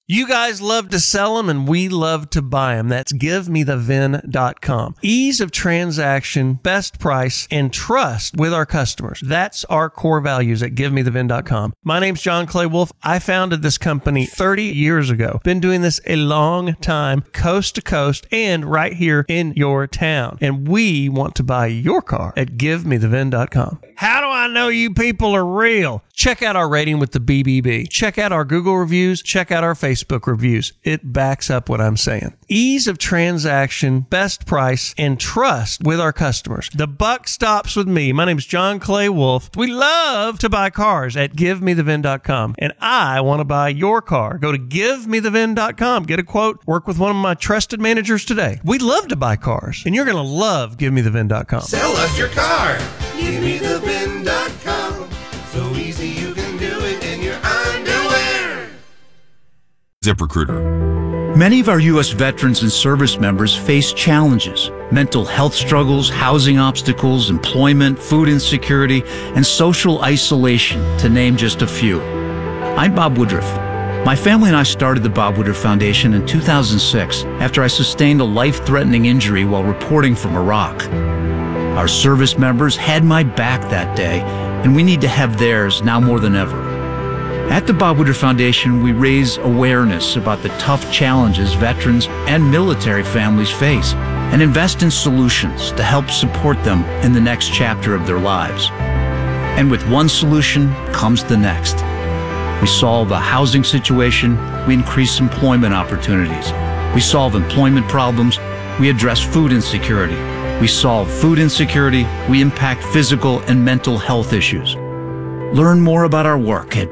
You guys love to sell them, and we love to buy them. That's GiveMeTheVin.com. Ease of transaction, best price, and trust with our customers. That's our core values at GiveMeTheVin.com. My name's John Clay Wolf. I founded this company 30 years ago. Been doing this a long time, coast to coast, and right here in your town. And we want to buy your car at GiveMeTheVin.com. How do I know you people are real? Check out our rating with the BBB. Check out our Google reviews. Check out our Facebook reviews. It backs up what I'm saying. Ease of transaction, best price, and trust with our customers. The buck stops with me. My name is John Clay Wolf. We love to buy cars at GiveMeTheVin.com, and I want to buy your car. Go to GiveMeTheVin.com. Get a quote. Work with one of my trusted managers today. We love to buy cars, and you're going to love GiveMeTheVin.com. Sell us your car. GiveMeTheVin.com. So easy you can do it in your underwear. ZipRecruiter. Many of our U.S. veterans and service members face challenges: mental health struggles, housing obstacles, employment, food insecurity, and social isolation, to name just a few. I'm Bob Woodruff. My family and I started the Bob Woodruff Foundation in 2006 after I sustained a life-threatening injury while reporting from Iraq. Our service members had my back that day, and we need to have theirs now more than ever. At the Bob Woodruff Foundation, we raise awareness about the tough challenges veterans and military families face and invest in solutions to help support them in the next chapter of their lives. And with one solution comes the next. We solve a housing situation, we increase employment opportunities. We solve employment problems, we address food insecurity. We solve food insecurity, we impact physical and mental health issues. Learn more about our work at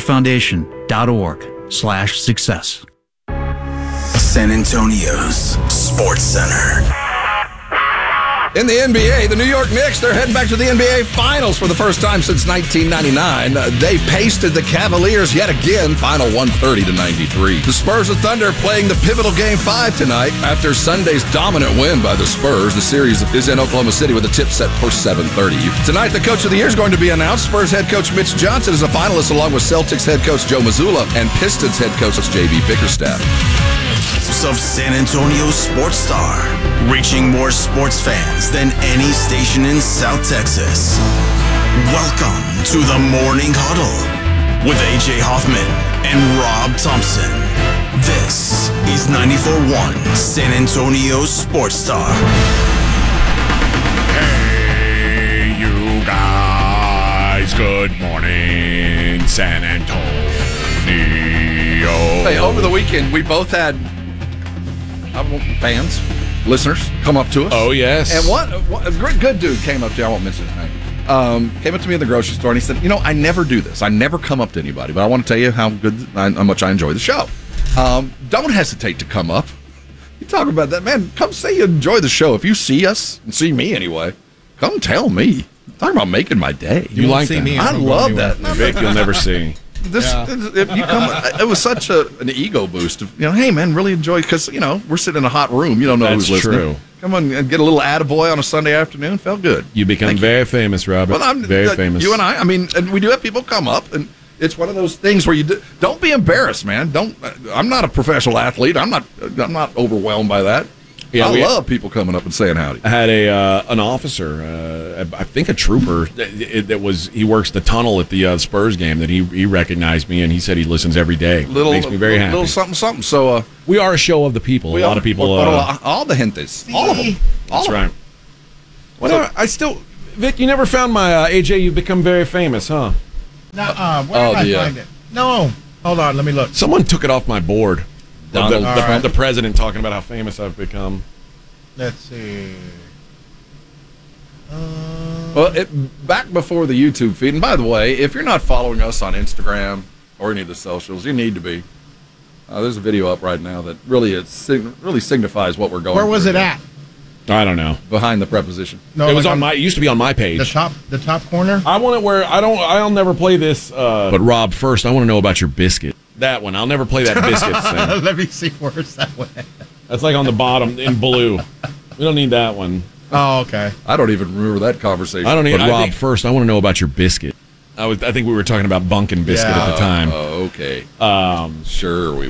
bobwooderfoundation.org/success. San Antonio's Sports Center. In the NBA, the New York Knicks, they're heading back to the NBA Finals for the first time since 1999. They pasted the Cavaliers yet again, final 130-93. The Spurs and Thunder playing the pivotal Game 5 tonight after Sunday's dominant win by the Spurs. The series is in Oklahoma City with a tip set for 7:30. Tonight, the Coach of the Year is going to be announced. Spurs head coach Mitch Johnson is a finalist, along with Celtics head coach Joe Mazzulla and Pistons head coach J.B. Bickerstaff. Of San Antonio's sports star, reaching more sports fans than any station in South Texas. Welcome to the Morning Huddle with AJ Hoffman and Rob Thompson. This is 94.1 San Antonio's sports star. Hey, you guys. Good morning, San Antonio. Hey, over the weekend, we both had fans, listeners, come up to us. Oh, yes. And a great good dude came up to me. I won't mention his name. Came up to me in the grocery store, and he said, I never do this. I never come up to anybody, but I want to tell you how much I enjoy the show. Don't hesitate to come up. You talk about that, man. Come say you enjoy the show. If you see us, and see me anyway, come tell me. Talking about making my day. You like that? I love that. Vic, you'll never see. If you come, it was such an ego boost. Hey man, really enjoy, because we're sitting in a hot room. You don't know who's listening. True. Come on and get a little attaboy on a Sunday afternoon. Felt good. You become very famous, Robert. Well, very famous. You and I mean, and we do have people come up, and it's one of those things where don't be embarrassed, man. I'm not a professional athlete. I'm not overwhelmed by that. Yeah, I love people coming up and saying howdy. I had an officer, I think a trooper, he works the tunnel at the Spurs game, that he recognized me, and he said he listens every day. Makes me very happy. Little something. So we are a show of the people. A lot of people. All the gentes. All of them. That's right. Whatever. Vic, you never found my AJ. You've become very famous, huh? Where did I find it? No. Hold on. Let me look. Someone took it off my board. The president talking about how famous I've become. Let's see. Well, back before the YouTube feed, and by the way, if you're not following us on Instagram or any of the socials, you need to be. There's a video up right now that really signifies what we're going. Where was it at? I don't know. Behind the preposition. No, it was on my. It used to be on my page. The top corner. I want it where I'll never play this. But Rob, first I want to know about your biscuit. That one. I'll never play that biscuit thing. Let me see where's that one. That's like on the bottom in blue. We don't need that one. Oh, okay. I don't even remember that conversation. I don't need. But Rob, first I want to know about your biscuit. I think we were talking about Bunkin biscuit at the time. Oh, okay. Sure, we